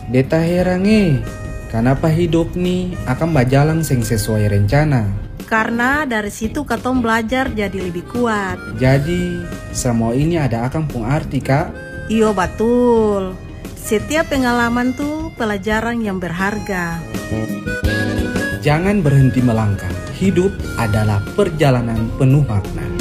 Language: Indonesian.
Beta heran kenapa hidup nih akan berjalan sing sesuai rencana. Karena dari situ katong belajar jadi lebih kuat. Jadi semua ini ada akan pun arti, Kak? Iyo betul. Setiap pengalaman tuh pelajaran yang berharga. Jangan berhenti melangkah. Hidup adalah perjalanan penuh makna.